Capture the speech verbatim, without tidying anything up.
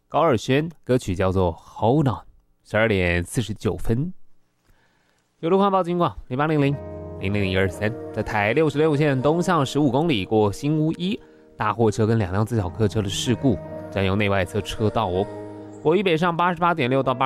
高尔宣，歌曲叫做 Hold On。十二点四十九分，有路况报警广零八零零零零零二三，在台六十六线东向十五公里过新屋一，大货车跟两辆自小客车的事故，占用内外侧车道哦。国一北上八十八点六到八。